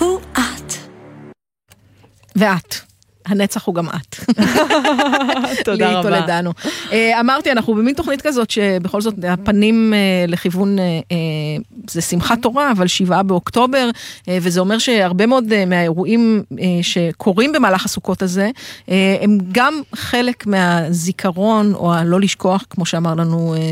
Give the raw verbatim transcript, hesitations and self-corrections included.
הוא את. ואת. הנצח הוא גם את. תודה רבה. תולדנו. אמרתי, אנחנו במין תוכנית כזאת שבכל זאת הפנים לכיוון, זה שמחת תורה, אבל שבעה באוקטובר, וזה אומר שהרבה מאוד מהאירועים שקורים במהלך הסוכות הזה, הם גם חלק מהזיכרון, או הלא לשכוח, כמו שאמר לנו